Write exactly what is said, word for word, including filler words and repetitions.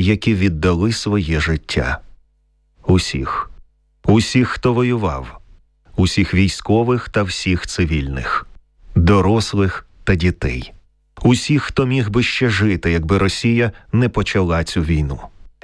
які віддали своє життя. Усіх. Усіх, хто воював. Усіх військових та всіх цивільних. Дорослих та дітей. Усіх, хто міг би ще жити, якби Росія не почала цю війну.